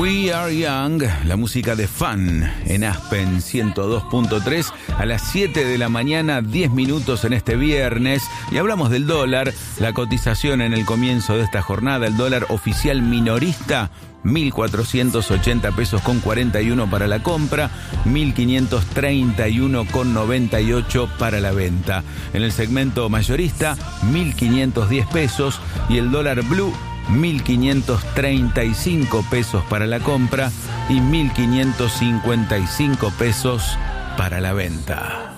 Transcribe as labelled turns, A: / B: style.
A: We Are Young, la música de Fun en Aspen 102.3 a las 7 de la mañana, 10 minutos en este viernes. Y hablamos del dólar, la cotización en el comienzo de esta jornada, el dólar oficial minorista, 1.480 pesos con 41 para la compra, 1.531 con 98 para la venta. En el segmento mayorista, 1.510 pesos y el dólar blue, 1.535 pesos para la compra y 1.555 pesos para la venta.